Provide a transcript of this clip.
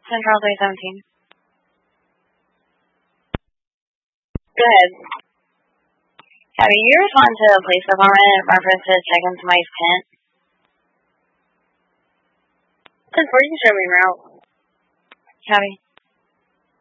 Central 317. Go ahead. Have you responded to the police department in reference to checking somebody's tent? Where you show me route. Copy.